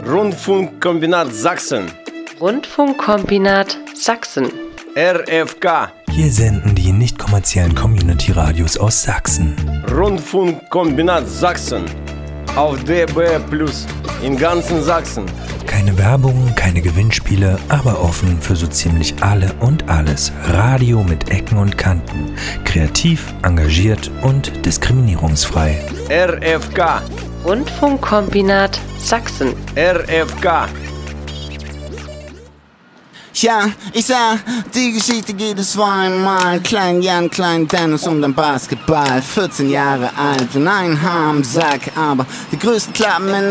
Rundfunkkombinat Sachsen. Rundfunkkombinat Sachsen. RFK. Hier senden die nicht kommerziellen Community-Radios aus Sachsen. Rundfunkkombinat Sachsen. Auf DB+ in ganzen Sachsen. Keine Werbung, keine Gewinnspiele, aber offen für so ziemlich alle und alles. Radio mit Ecken und Kanten. Kreativ, engagiert und diskriminierungsfrei. RFK. Rundfunkkombinat Sachsen. RFK. Ja, ich sah, die Geschichte geht es zweimal. Klein Jan, Klein Dennis und ein Basketball. 14 Jahre alt und ein Haar im Sack, aber die größten Klappen in